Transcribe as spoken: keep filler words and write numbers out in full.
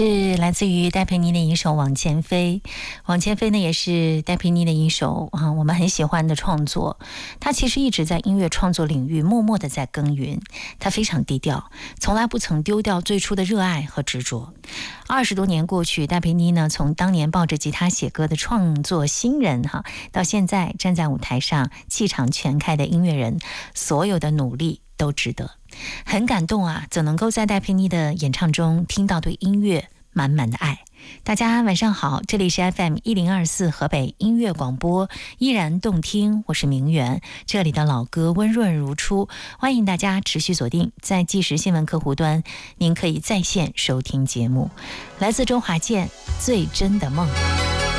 是来自于戴佩妮的一首《往前飞》。往前飞呢，也是戴佩妮的一首啊，我们很喜欢的创作。她其实一直在音乐创作领域默默的在耕耘，她非常低调，从来不曾丢掉最初的热爱和执着。二十多年过去，戴佩妮呢，从当年抱着吉他写歌的创作新人哈，到现在站在舞台上气场全开的音乐人，所有的努力都值得。很感动啊，总能够在戴佩妮的演唱中听到对音乐满满的爱。大家晚上好，这里是 F M 一零二四河北音乐广播，依然动听，我是明媛，这里的老歌温润如初，欢迎大家持续锁定在即时新闻客户端，您可以在线收听节目。来自周华健《最真的梦》。